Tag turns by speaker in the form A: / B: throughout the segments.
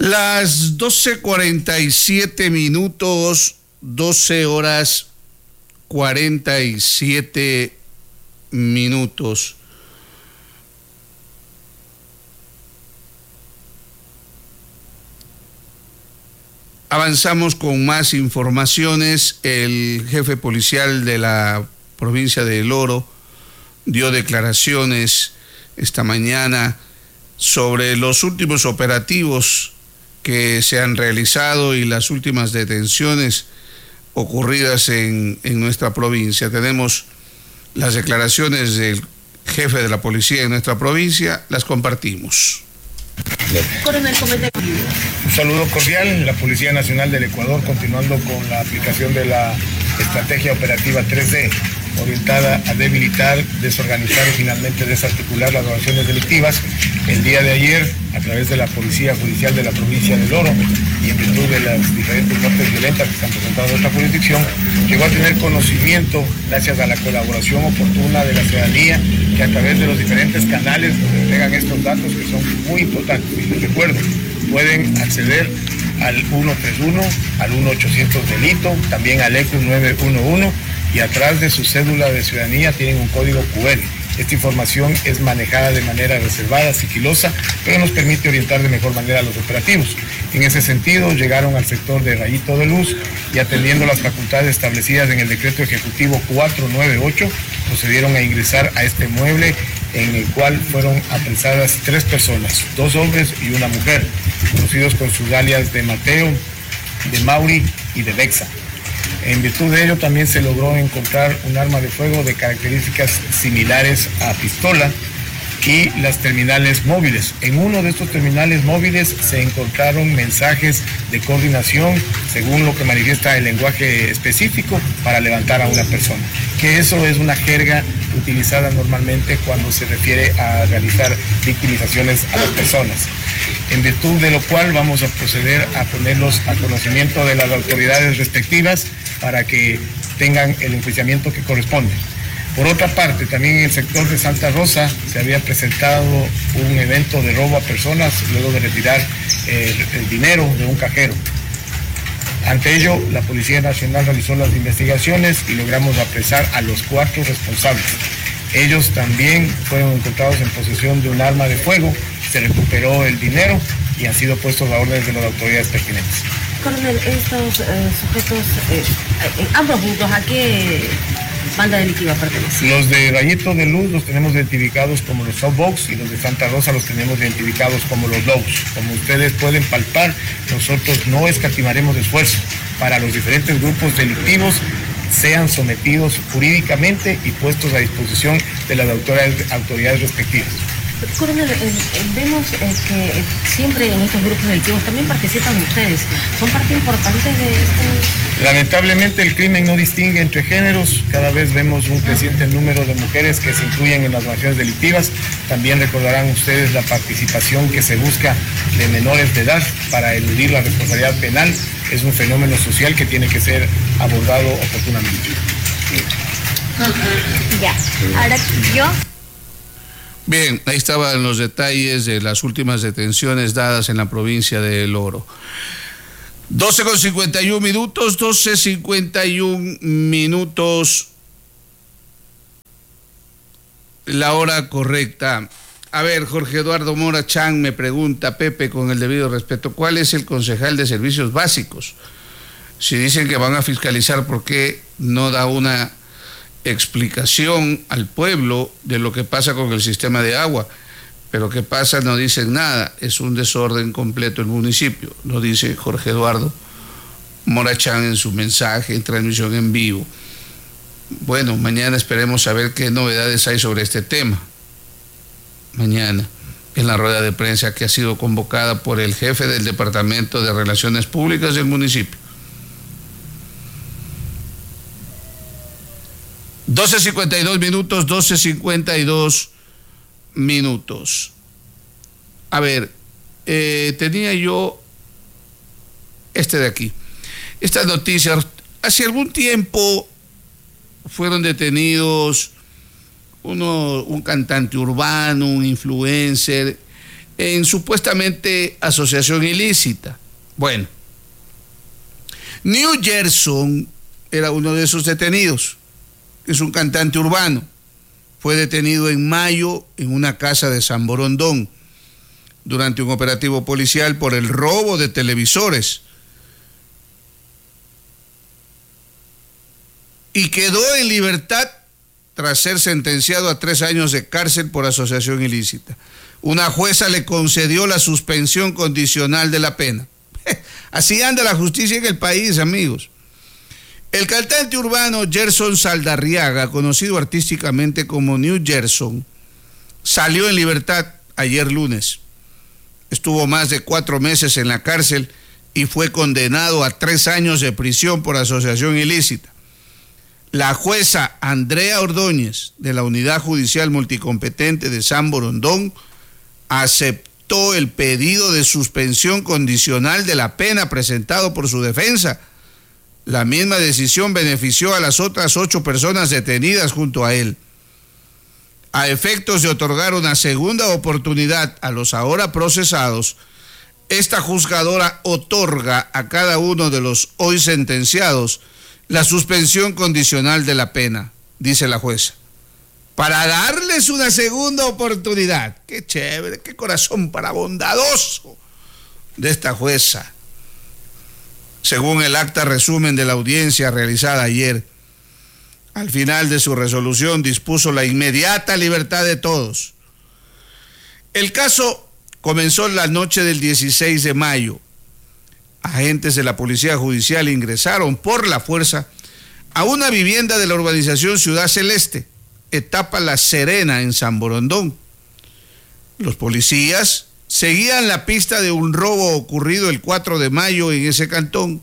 A: Las 12:47, 12:47. Avanzamos con más informaciones. El jefe policial de la provincia de El Oro dio declaraciones esta mañana sobre los últimos operativos que se han realizado y las últimas detenciones ocurridas en nuestra provincia. Tenemos las declaraciones del jefe de la policía en nuestra provincia, las compartimos.
B: Un saludo cordial. La Policía Nacional del Ecuador, continuando con la aplicación de la estrategia operativa 3D, orientada a debilitar, desorganizar y finalmente desarticular las organizaciones delictivas. El día de ayer, a través de la Policía Judicial de la provincia del Oro y en virtud de las diferentes muertes violentas que se han presentado en esta jurisdicción, llegó a tener conocimiento, gracias a la colaboración oportuna de la ciudadanía, que a través de los diferentes canales nos entregan estos datos que son muy importantes. Y les recuerdo, pueden acceder al 131, al 1800 delito, también al ECU 911, y atrás de su cédula de ciudadanía tienen un código QR. Esta información es manejada de manera reservada, sigilosa, pero nos permite orientar de mejor manera a los operativos. En ese sentido, llegaron al sector de Rayito de Luz y, atendiendo las facultades establecidas en el decreto ejecutivo 498, procedieron a ingresar a este mueble, en el cual fueron apresadas 3 personas, 2 hombres y una mujer, conocidos con sus alias de Mateo, de Mauri y de Bexa. En virtud de ello, también se logró encontrar un arma de fuego de características similares a pistola y las terminales móviles. En uno de estos terminales móviles se encontraron mensajes de coordinación, según lo que manifiesta el lenguaje específico, para levantar a una persona, que eso es una jerga utilizada normalmente cuando se refiere a realizar victimizaciones a las personas. En virtud de lo cual vamos a proceder a ponerlos a conocimiento de las autoridades respectivas para que tengan el enjuiciamiento que corresponde. Por otra parte, también en el sector de Santa Rosa se había presentado un evento de robo a personas luego de retirar el dinero de un cajero. Ante ello, la Policía Nacional realizó las investigaciones y logramos apresar a los 4 responsables. Ellos también fueron encontrados en posesión de un arma de fuego, se recuperó el dinero y han sido puestos a órdenes de las autoridades pertinentes.
C: Coronel, estos sujetos, ambos juntos, ¿a qué banda delictiva pertenecen?
B: Los de Rayito de Luz los tenemos identificados como los Softbox y los de Santa Rosa los tenemos identificados como los Lobos. Como ustedes pueden palpar, nosotros no escatimaremos esfuerzo para los diferentes grupos delictivos sean sometidos jurídicamente y puestos a disposición de las autoridades respectivas.
C: Coronel, vemos que siempre en estos grupos delictivos también participan ustedes. ¿Son parte importante de este?
B: Lamentablemente el crimen no distingue entre géneros. Cada vez vemos un creciente número de mujeres que se incluyen en las organizaciones delictivas. También recordarán ustedes la participación que se busca de menores de edad para eludir la responsabilidad penal. Es un fenómeno social que tiene que ser abordado oportunamente.
C: Ya, ahora yo...
A: Bien, ahí estaban los detalles de las últimas detenciones dadas en la provincia de El Oro. 12:51, 12:51, la hora correcta. A ver, Jorge Eduardo Mora Chan me pregunta, Pepe, con el debido respeto, ¿cuál es el concejal de servicios básicos? Si dicen que van a fiscalizar, ¿por qué no da una explicación al pueblo de lo que pasa con el sistema de agua? Pero ¿qué pasa? No dicen nada, es un desorden completo el municipio, lo dice Jorge Eduardo Morachán en su mensaje en transmisión en vivo. Bueno, mañana esperemos saber qué novedades hay sobre este tema. Mañana, en la rueda de prensa que ha sido convocada por el jefe del Departamento de Relaciones Públicas del municipio. 12:52, 12:52. A ver, tenía yo este de aquí. Estas noticias, hace algún tiempo fueron detenidos un cantante urbano, un influencer, en supuestamente asociación ilícita. Bueno, New Gerson era uno de esos detenidos. Es un cantante urbano. Fue detenido en mayo en una casa de San Borondón durante un operativo policial por el robo de televisores. Y quedó en libertad tras ser sentenciado a 3 años de cárcel por asociación ilícita. Una jueza le concedió la suspensión condicional de la pena. Así anda la justicia en el país, amigos. El cantante urbano Gerson Saldarriaga, conocido artísticamente como New Gerson, salió en libertad ayer lunes. Estuvo más de 4 meses en la cárcel y fue condenado a 3 años de prisión por asociación ilícita. La jueza Andrea Ordóñez, de la Unidad Judicial Multicompetente de San Borondón, aceptó el pedido de suspensión condicional de la pena presentado por su defensa. La misma decisión benefició a las otras 8 personas detenidas junto a él. A efectos de otorgar una segunda oportunidad a los ahora procesados, esta juzgadora otorga a cada uno de los hoy sentenciados la suspensión condicional de la pena, dice la jueza, para darles una segunda oportunidad. Qué chévere, qué corazón para bondadoso de esta jueza. Según el acta resumen de la audiencia realizada ayer, al final de su resolución dispuso la inmediata libertad de todos. El caso comenzó la noche del 16 de mayo. Agentes de la Policía Judicial ingresaron por la fuerza a una vivienda de la urbanización Ciudad Celeste, etapa La Serena, en San Borondón. Los policías seguían la pista de un robo ocurrido el 4 de mayo en ese cantón.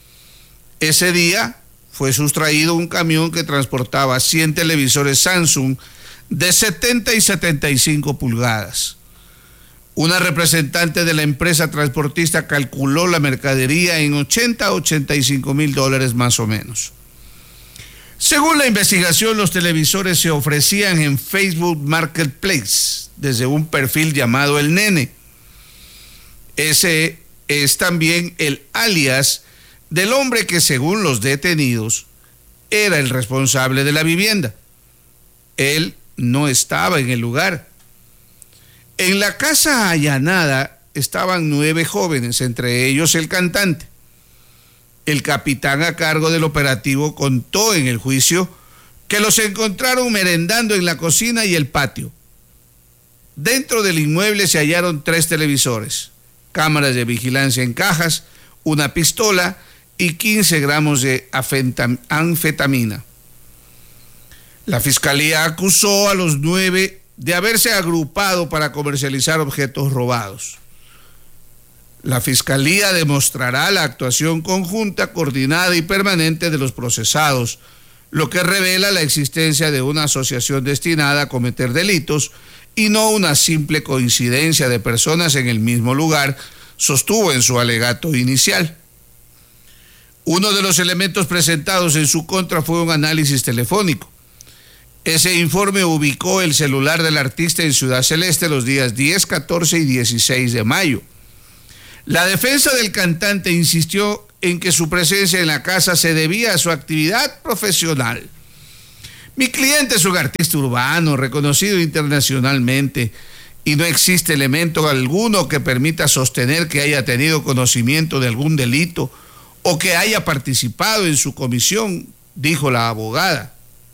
A: Ese día fue sustraído un camión que transportaba 100 televisores Samsung de 70 y 75 pulgadas. Una representante de la empresa transportista calculó la mercadería en $80 a $85,000 más o menos. Según la investigación, los televisores se ofrecían en Facebook Marketplace desde un perfil llamado El Nene. Ese es también el alias del hombre que, según los detenidos, era el responsable de la vivienda. Él no estaba en el lugar. En la casa allanada estaban 9 jóvenes, entre ellos el cantante. El capitán a cargo del operativo contó en el juicio que los encontraron merendando en la cocina y el patio. Dentro del inmueble se hallaron 3 televisores, cámaras de vigilancia en cajas, una pistola y 15 gramos de anfetamina. La fiscalía acusó a los 9 de haberse agrupado para comercializar objetos robados. La fiscalía demostrará la actuación conjunta, coordinada y permanente de los procesados, lo que revela la existencia de una asociación destinada a cometer delitos y no una simple coincidencia de personas en el mismo lugar, sostuvo en su alegato inicial. Uno de los elementos presentados en su contra fue un análisis telefónico. Ese informe ubicó el celular del artista en Ciudad Celeste los días 10, 14 y 16 de mayo. La defensa del cantante insistió en que su presencia en la casa se debía a su actividad profesional. Mi cliente es un artista urbano reconocido internacionalmente y no existe elemento alguno que permita sostener que haya tenido conocimiento de algún delito o que haya participado en su comisión, dijo la abogada.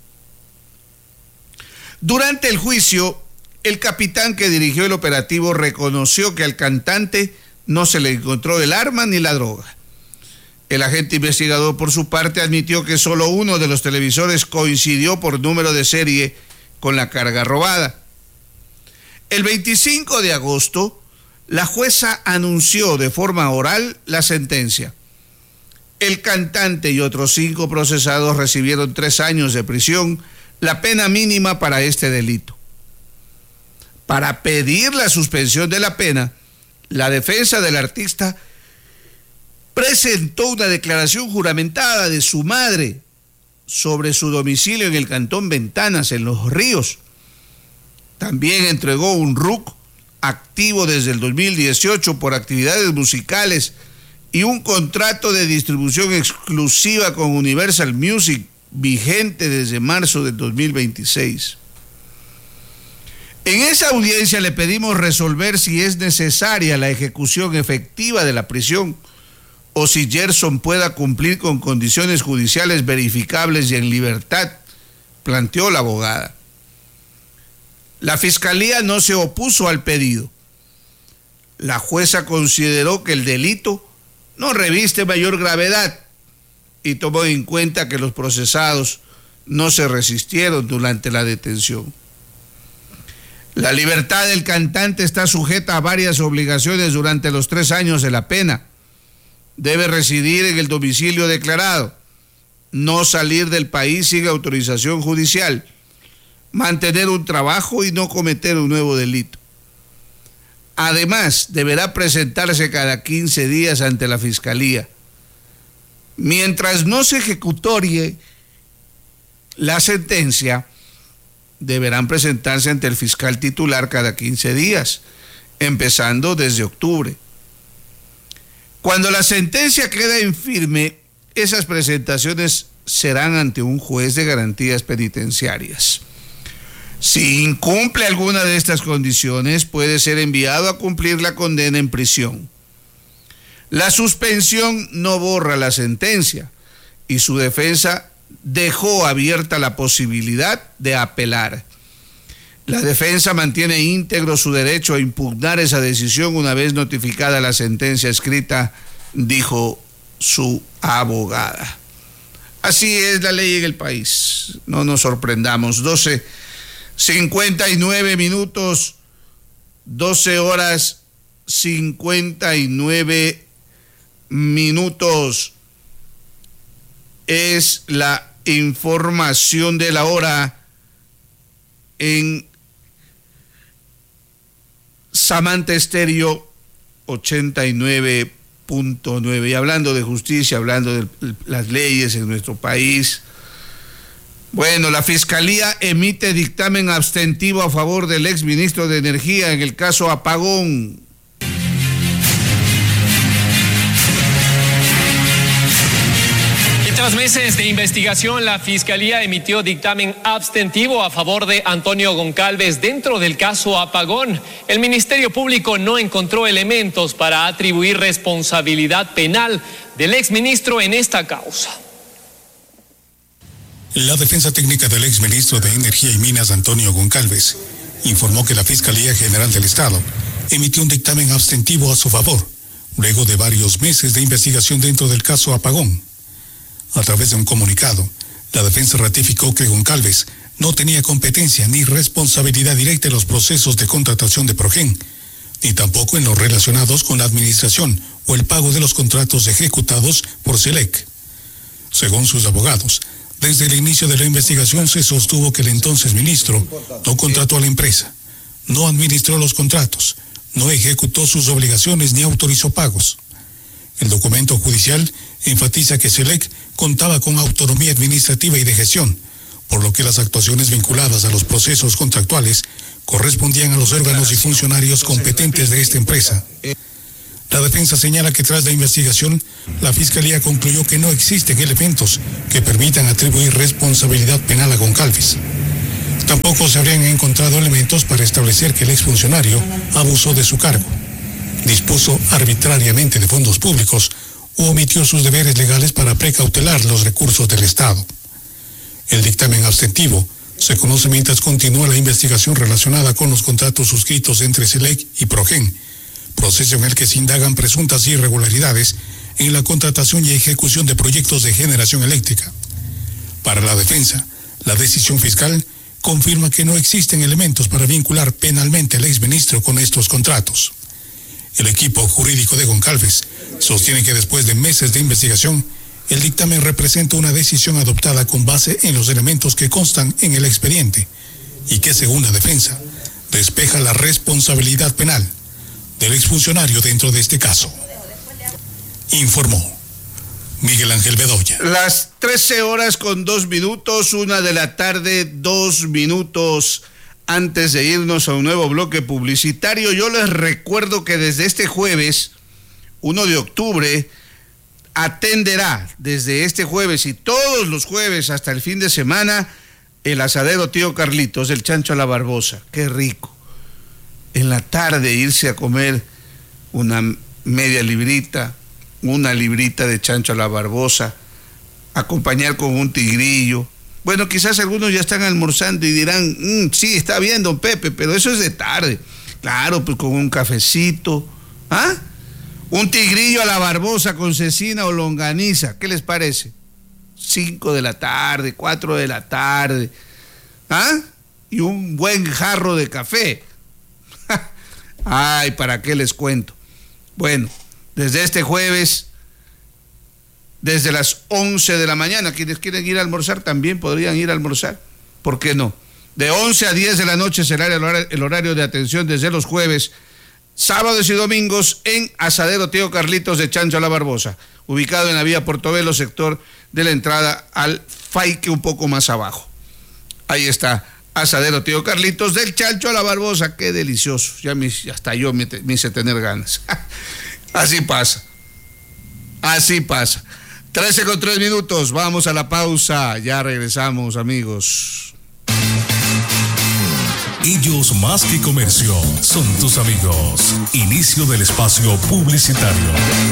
A: Durante el juicio, el capitán que dirigió el operativo reconoció que al cantante no se le encontró el arma ni la droga. El agente investigador, por su parte, admitió que solo uno de los televisores coincidió por número de serie con la carga robada. El 25 de agosto, la jueza anunció de forma oral la sentencia. El cantante y otros 5 procesados recibieron 3 años de prisión, la pena mínima para este delito. Para pedir la suspensión de la pena, la defensa del artista presentó una declaración juramentada de su madre sobre su domicilio en el cantón Ventanas, en Los Ríos. También entregó un RUC activo desde el 2018 por actividades musicales y un contrato de distribución exclusiva con Universal Music vigente desde marzo del 2026. En esa audiencia le pedimos resolver si es necesaria la ejecución efectiva de la prisión o si Gerson pueda cumplir con condiciones judiciales verificables y en libertad, planteó la abogada. La Fiscalía no se opuso al pedido. La jueza consideró que el delito no reviste mayor gravedad y tomó en cuenta que los procesados no se resistieron durante la detención. La libertad del cantante está sujeta a varias obligaciones durante los 3 años de la pena. Debe residir en el domicilio declarado, no salir del país sin autorización judicial, mantener un trabajo y no cometer un nuevo delito. Además, deberá presentarse cada 15 días ante la Fiscalía. Mientras no se ejecutorie la sentencia, deberán presentarse ante el fiscal titular cada 15 días, empezando desde octubre. Cuando la sentencia queda en firme, esas presentaciones serán ante un juez de garantías penitenciarias. Si incumple alguna de estas condiciones, puede ser enviado a cumplir la condena en prisión. La suspensión no borra la sentencia y su defensa dejó abierta la posibilidad de apelar. La defensa mantiene íntegro su derecho a impugnar esa decisión una vez notificada la sentencia escrita, dijo su abogada. Así es la ley en el país, no nos sorprendamos. 12:59 minutos, 12 horas 59 minutos. Es la información de la hora en Samantha Estéreo 89.9. Y hablando de justicia, hablando de las leyes en nuestro país, bueno, la Fiscalía emite dictamen abstentivo a favor del exministro de Energía en el caso Apagón.
D: Tras meses de investigación, la Fiscalía emitió dictamen abstentivo a favor de Antonio Goncalves dentro del caso Apagón. El Ministerio Público no encontró elementos para atribuir responsabilidad penal del exministro en esta causa.
E: La defensa técnica del exministro de Energía y Minas, Antonio Goncalves, informó que la Fiscalía General del Estado emitió un dictamen abstentivo a su favor, luego de varios meses de investigación dentro del caso Apagón. A través de un comunicado, la defensa ratificó que Goncalves no tenía competencia ni responsabilidad directa en los procesos de contratación de Progen, ni tampoco en los relacionados con la administración o el pago de los contratos ejecutados por SELEC. Según sus abogados, desde el inicio de la investigación se sostuvo que el entonces ministro no contrató a la empresa, no administró los contratos, no ejecutó sus obligaciones ni autorizó pagos. El documento judicial enfatiza que SELEC contaba con autonomía administrativa y de gestión, por lo que las actuaciones vinculadas a los procesos contractuales correspondían a los órganos y funcionarios competentes de esta empresa. La defensa señala que tras la investigación, la Fiscalía concluyó que no existen elementos que permitan atribuir responsabilidad penal a Goncalves. Tampoco se habrían encontrado elementos para establecer que el exfuncionario abusó de su cargo, dispuso arbitrariamente de fondos públicos o omitió sus deberes legales para precautelar los recursos del Estado. El dictamen abstentivo se conoce mientras continúa la investigación relacionada con los contratos suscritos entre SELEC y Progen, proceso en el que se indagan presuntas irregularidades en la contratación y ejecución de proyectos de generación eléctrica. Para la defensa, la decisión fiscal confirma que no existen elementos para vincular penalmente al exministro con estos contratos. El equipo jurídico de Goncalves sostiene que después de meses de investigación, el dictamen representa una decisión adoptada con base en los elementos que constan en el expediente y que, según la defensa, despeja la responsabilidad penal del exfuncionario dentro de este caso. Informó Miguel Ángel Bedoya.
A: Las 13 horas con 2 minutos, 1 de la tarde, 2 minutos. Antes de irnos a un nuevo bloque publicitario, yo les recuerdo que desde este jueves, 1 de octubre, atenderá desde este jueves y todos los jueves hasta el fin de semana el asadero Tío Carlitos del Chancho a la Barbosa. Qué rico. En la tarde irse a comer una media librita, una librita de chancho a la Barbosa, acompañar con un tigrillo. Bueno, quizás algunos ya están almorzando y dirán, sí, está bien, don Pepe, pero eso es de tarde. Claro, pues con un cafecito, ¿ah? Un tigrillo a la Barbosa con cecina o longaniza, ¿qué les parece? 5 de la tarde, 4 de la tarde, ¿ah? Y un buen jarro de café. Ay, ¿para qué les cuento? Bueno, desde este jueves, desde las 11 de la mañana, quienes quieren ir a almorzar también podrían ir a almorzar, ¿por qué no? De 11 a 10 de la noche será el horario de atención desde los jueves, sábados y domingos en Asadero Tío Carlitos de Chancho a la Barbosa, ubicado en la vía Portobelo, sector de la entrada al Faique, un poco más abajo. Ahí está, Asadero Tío Carlitos del Chancho a la Barbosa. Qué delicioso, hasta yo me hice tener ganas. Así pasa. 13:03, vamos a la pausa, ya regresamos, amigos.
E: Ellos más que comercio, son tus amigos. Inicio del espacio publicitario.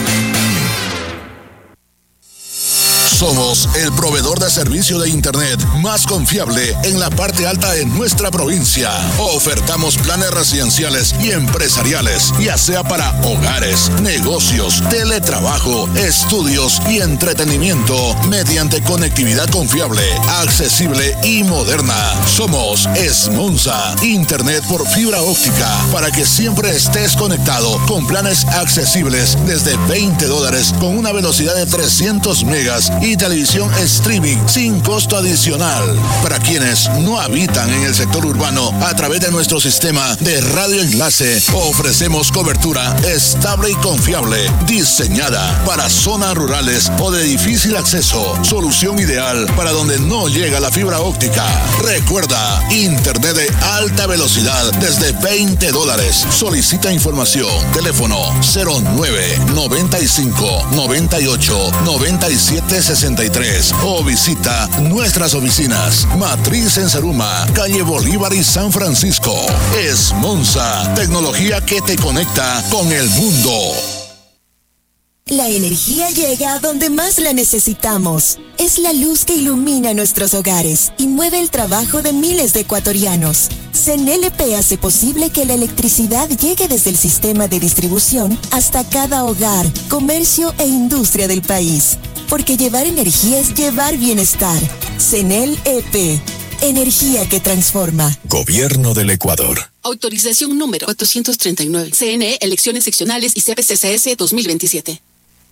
F: Somos el proveedor de servicio de Internet más confiable en la parte alta de nuestra provincia. Ofertamos planes residenciales y empresariales, ya sea para hogares, negocios, teletrabajo, estudios y entretenimiento, mediante conectividad confiable, accesible y moderna. Somos Esmonza, Internet por fibra óptica, para que siempre estés conectado con planes accesibles desde $20 con una velocidad de 300 megas y televisión streaming sin costo adicional. Para quienes no habitan en el sector urbano, a través de nuestro sistema de radioenlace, ofrecemos cobertura estable y confiable, diseñada para zonas rurales o de difícil acceso. Solución ideal para donde no llega la fibra óptica. Recuerda, Internet de alta velocidad desde $20. Solicita información. Teléfono 09 95 98 97 63 o visita nuestras oficinas. Matriz en Zaruma, calle Bolívar y San Francisco. Esmonza, tecnología que te conecta con el mundo.
G: La energía llega donde más la necesitamos. Es la luz que ilumina nuestros hogares y mueve el trabajo de miles de ecuatorianos. CNLP hace posible que la electricidad llegue desde el sistema de distribución hasta cada hogar, comercio e industria del país. Porque llevar energía es llevar bienestar. CNLP. Energía que transforma.
F: Gobierno del Ecuador.
H: Autorización número 439. CNE, elecciones seccionales y CPCCS 2027.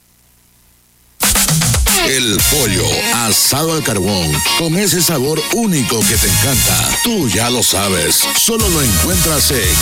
F: El pollo asado al carbón, con ese sabor único que te encanta. Tú ya lo sabes. Solo lo encuentras en